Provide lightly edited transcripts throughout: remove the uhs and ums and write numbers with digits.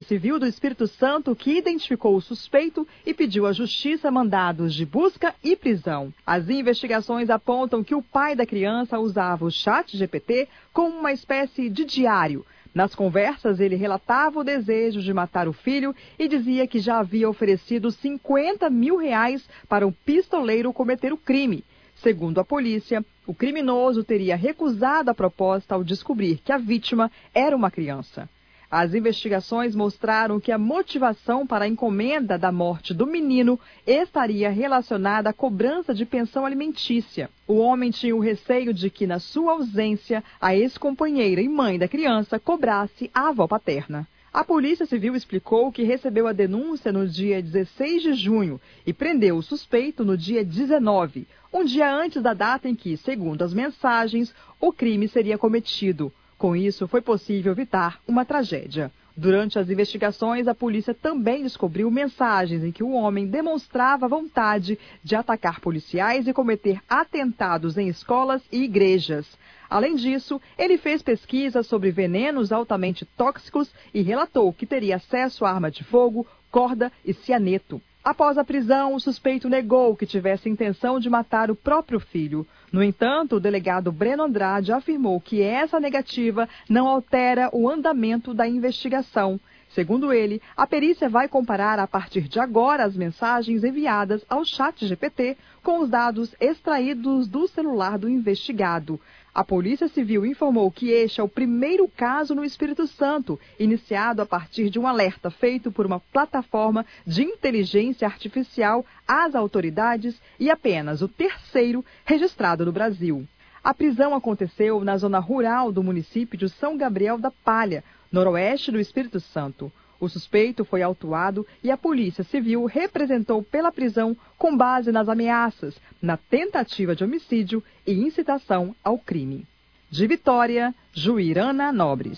Civil do Espírito Santo, que identificou o suspeito e pediu à Justiça mandados de busca e prisão. As investigações apontam que o pai da criança usava o ChatGPT como uma espécie de diário. Nas conversas, ele relatava o desejo de matar o filho e dizia que já havia oferecido R$50 mil para o pistoleiro cometer o crime. Segundo a polícia, o criminoso teria recusado a proposta ao descobrir que a vítima era uma criança. As investigações mostraram que a motivação para a encomenda da morte do menino estaria relacionada à cobrança de pensão alimentícia. O homem tinha o receio de que, na sua ausência, a ex-companheira e mãe da criança cobrasse a avó paterna. A Polícia Civil explicou que recebeu a denúncia no dia 16 de junho e prendeu o suspeito no dia 19, um dia antes da data em que, segundo as mensagens, o crime seria cometido. Com isso, foi possível evitar uma tragédia. Durante as investigações, a polícia também descobriu mensagens em que o homem demonstrava vontade de atacar policiais e cometer atentados em escolas e igrejas. Além disso, ele fez pesquisas sobre venenos altamente tóxicos e relatou que teria acesso a arma de fogo, corda e cianeto. Após a prisão, o suspeito negou que tivesse intenção de matar o próprio filho. No entanto, o delegado Breno Andrade afirmou que essa negativa não altera o andamento da investigação. Segundo ele, a perícia vai comparar a partir de agora as mensagens enviadas ao ChatGPT com os dados extraídos do celular do investigado. A Polícia Civil informou que este é o primeiro caso no Espírito Santo, iniciado a partir de um alerta feito por uma plataforma de inteligência artificial às autoridades e apenas o terceiro registrado no Brasil. A prisão aconteceu na zona rural do município de São Gabriel da Palha, noroeste do Espírito Santo. O suspeito foi autuado e a Polícia Civil representou pela prisão com base nas ameaças, na tentativa de homicídio e incitação ao crime. De Vitória, Juirana Nobres.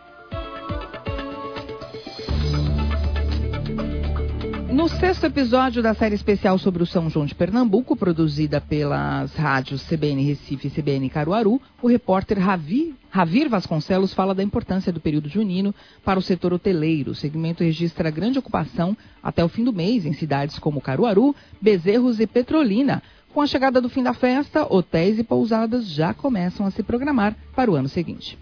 No sexto episódio da série especial sobre o São João de Pernambuco, produzida pelas rádios CBN Recife e CBN Caruaru, o repórter Ravir Vasconcelos fala da importância do período junino para o setor hoteleiro. O segmento registra grande ocupação até o fim do mês em cidades como Caruaru, Bezerros e Petrolina. Com a chegada do fim da festa, hotéis e pousadas já começam a se programar para o ano seguinte.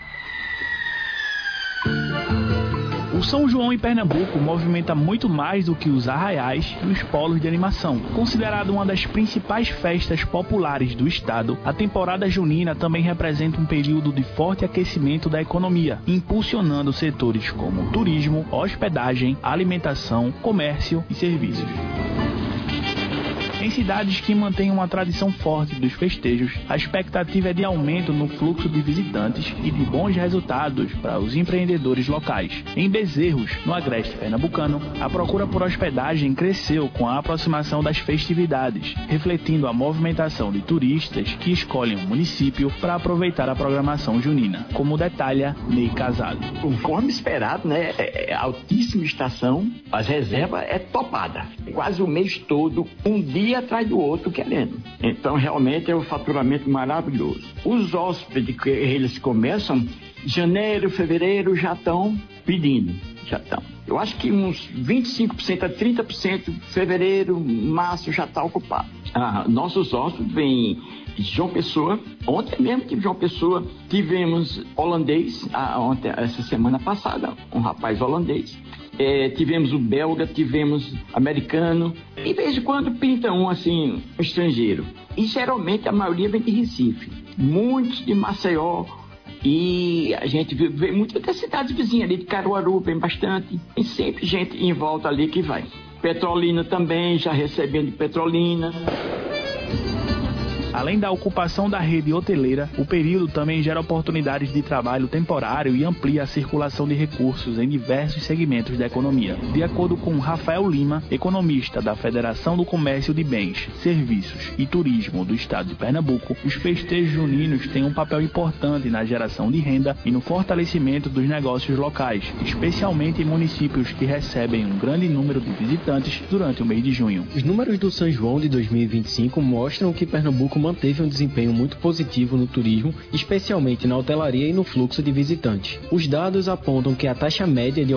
O São João em Pernambuco movimenta muito mais do que os arraiais e os polos de animação. Considerada uma das principais festas populares do estado, a temporada junina também representa um período de forte aquecimento da economia, impulsionando setores como turismo, hospedagem, alimentação, comércio e serviços. Em cidades que mantêm uma tradição forte dos festejos, a expectativa é de aumento no fluxo de visitantes e de bons resultados para os empreendedores locais. Em Bezerros, no agreste pernambucano, a procura por hospedagem cresceu com a aproximação das festividades, refletindo a movimentação de turistas que escolhem o município para aproveitar a programação junina, como detalha Ney Casado. Conforme esperado, né, é altíssima estação, as reservas é topada, quase o mês todo, um dia atrás do outro querendo. Então realmente é um faturamento maravilhoso. Os hóspedes que eles começam, janeiro, fevereiro já estão pedindo, já estão. Eu acho que uns 25% a 30% fevereiro, março já está ocupado. Nossos hóspedes vêm de João Pessoa. Ontem mesmo tive João Pessoa, tivemos holandês, essa semana passada, um rapaz holandês. Tivemos o belga, tivemos americano, e de vez em quando pinta um assim, um estrangeiro. E geralmente a maioria vem de Recife, muitos de Maceió, e a gente vê muitas das cidades vizinhas ali de Caruaru, vem bastante, tem sempre gente em volta ali que vai. Petrolina também, já recebendo de Petrolina. Além da ocupação da rede hoteleira, o período também gera oportunidades de trabalho temporário e amplia a circulação de recursos em diversos segmentos da economia. De acordo com Rafael Lima, economista da Federação do Comércio de Bens, Serviços e Turismo do Estado de Pernambuco, os festejos juninos têm um papel importante na geração de renda e no fortalecimento dos negócios locais, especialmente em municípios que recebem um grande número de visitantes durante o mês de junho. Os números do São João de 2025 mostram que Pernambuco manteve um desempenho muito positivo no turismo, especialmente na hotelaria e no fluxo de visitantes. Os dados apontam que a taxa média de